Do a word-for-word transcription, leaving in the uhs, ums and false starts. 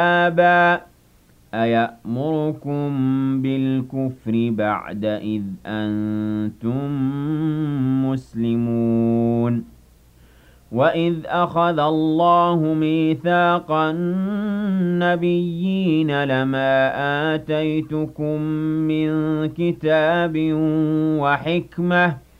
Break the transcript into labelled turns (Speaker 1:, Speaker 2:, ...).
Speaker 1: آبًا أَيَأْمُرُكُم بِالْكُفْرِ بَعْدَ إِذْ أَنتُم مُّسْلِمُونَ وَإِذْ أَخَذَ اللَّهُ مِيثَاقَ النَّبِيِّينَ لَمَا آتَيْتُكُم مِّن كِتَابٍ وَحِكْمَةٍ